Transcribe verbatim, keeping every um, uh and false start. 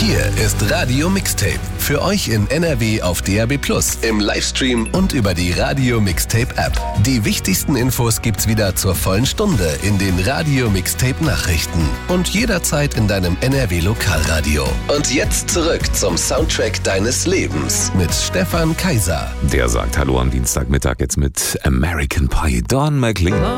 Hier ist Radio Mixtape. Für euch in N R W auf D A B plus, im Livestream und über die Radio Mixtape App. Die wichtigsten Infos gibt's wieder zur vollen Stunde in den Radio Mixtape Nachrichten und jederzeit in deinem N R W Lokalradio. Und jetzt zurück zum Soundtrack deines Lebens mit Stefan Kaiser. Der sagt Hallo am Dienstagmittag jetzt mit American Pie. Don McLean.